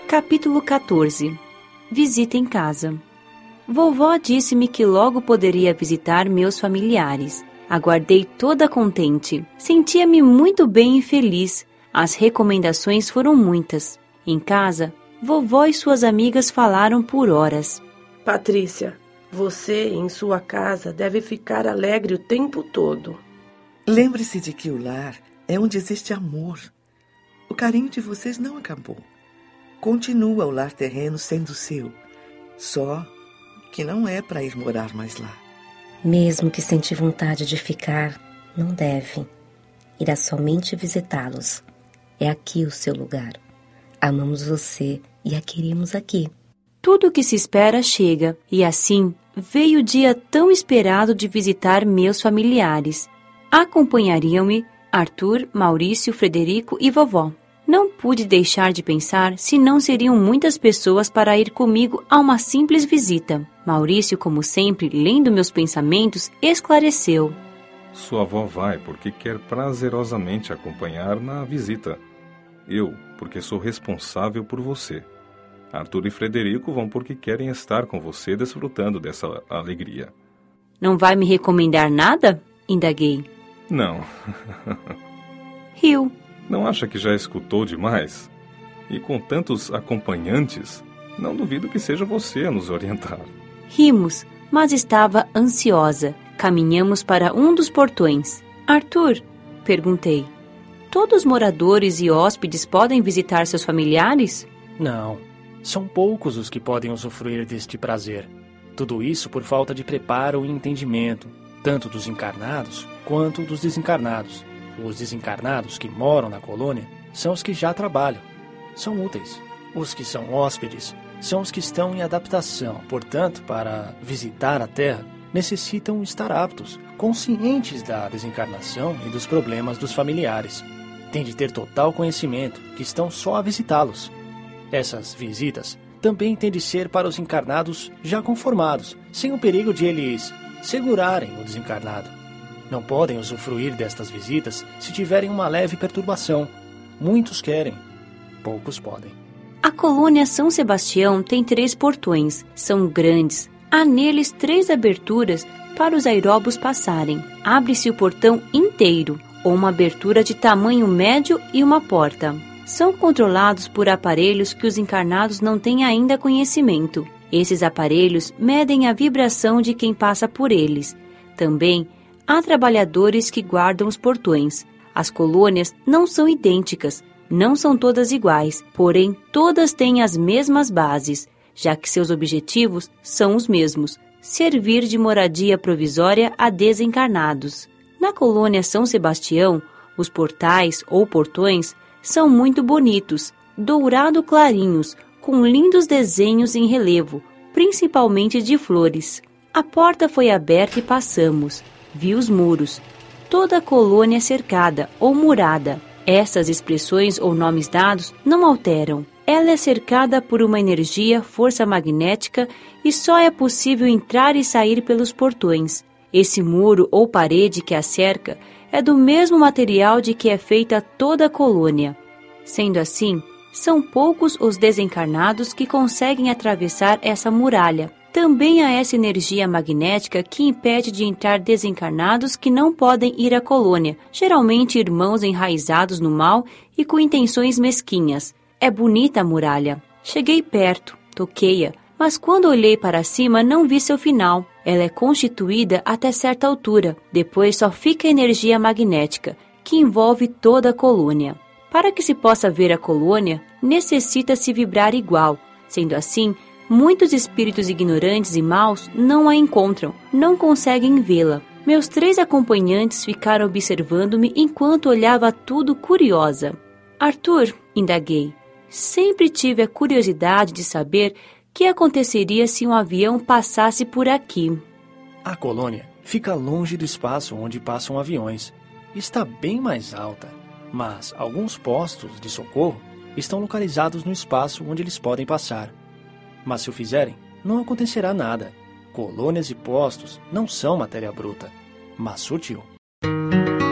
Capítulo 14. Visita em casa. Vovó disse-me que logo poderia visitar meus familiares. Aguardei toda contente. Sentia-me muito bem e feliz. As recomendações foram muitas. Em casa, vovó e suas amigas falaram por horas. Patrícia, você em sua casa deve ficar alegre o tempo todo. Lembre-se de que o lar é onde existe amor. O carinho de vocês não acabou. Continua o lar terreno sendo seu. Só que não é para ir morar mais lá. Mesmo que sente vontade de ficar, não deve. Irá somente visitá-los. É aqui o seu lugar. Amamos você e a queremos aqui. Tudo o que se espera chega, e assim veio o dia tão esperado de visitar meus familiares. Acompanhariam-me Arthur, Maurício, Frederico e vovó. Não pude deixar de pensar se não seriam muitas pessoas para ir comigo a uma simples visita. Maurício, como sempre, lendo meus pensamentos, esclareceu. Sua avó vai porque quer prazerosamente acompanhar na visita. Eu, porque sou responsável por você. Arthur e Frederico vão porque querem estar com você desfrutando dessa alegria. Não vai me recomendar nada? Indaguei. Não. Riu. Não acha que já escutou demais? E com tantos acompanhantes, não duvido que seja você a nos orientar. Rimos, mas estava ansiosa. Caminhamos para um dos portões. Arthur, perguntei, todos os moradores e hóspedes podem visitar seus familiares? Não, são poucos os que podem usufruir deste prazer. Tudo isso por falta de preparo e entendimento, tanto dos encarnados quanto dos desencarnados. Os desencarnados que moram na colônia são os que já trabalham, são úteis. Os que são hóspedes são os que estão em adaptação. Portanto, para visitar a Terra, necessitam estar aptos, conscientes da desencarnação e dos problemas dos familiares. Têm de ter total conhecimento que estão só a visitá-los. Essas visitas também têm de ser para os encarnados já conformados, sem o perigo de eles segurarem o desencarnado. Não podem usufruir destas visitas se tiverem uma leve perturbação. Muitos querem, poucos podem. A colônia São Sebastião tem 3 portões. São grandes. Há neles 3 aberturas para os aeróbos passarem. Abre-se o portão inteiro, ou uma abertura de tamanho médio e uma porta. São controlados por aparelhos que os encarnados não têm ainda conhecimento. Esses aparelhos medem a vibração de quem passa por eles. Também há trabalhadores que guardam os portões. As colônias não são idênticas, não são todas iguais, porém todas têm as mesmas bases, já que seus objetivos são os mesmos: servir de moradia provisória a desencarnados. Na colônia São Sebastião, os portais ou portões são muito bonitos, dourado clarinhos, com lindos desenhos em relevo, principalmente de flores. A porta foi aberta e passamos. Vi os muros. Toda a colônia cercada ou murada. Essas expressões ou nomes dados não alteram. Ela é cercada por uma energia, força magnética, e só é possível entrar e sair pelos portões. Esse muro ou parede que a cerca é do mesmo material de que é feita toda a colônia. Sendo assim, são poucos os desencarnados que conseguem atravessar essa muralha. Também há essa energia magnética que impede de entrar desencarnados que não podem ir à colônia, geralmente irmãos enraizados no mal e com intenções mesquinhas. É bonita a muralha. Cheguei perto, toquei-a, mas quando olhei para cima não vi seu final. Ela é constituída até certa altura, depois só fica a energia magnética, que envolve toda a colônia. Para que se possa ver a colônia, necessita-se vibrar igual. Sendo assim, muitos espíritos ignorantes e maus não a encontram, não conseguem vê-la. Meus 3 acompanhantes ficaram observando-me enquanto olhava tudo curiosa. Arthur, indaguei, sempre tive a curiosidade de saber o que aconteceria se um avião passasse por aqui. A colônia fica longe do espaço onde passam aviões. Está bem mais alta, mas alguns postos de socorro estão localizados no espaço onde eles podem passar. Mas se o fizerem, não acontecerá nada. Colônias e postos não são matéria bruta, mas sutil.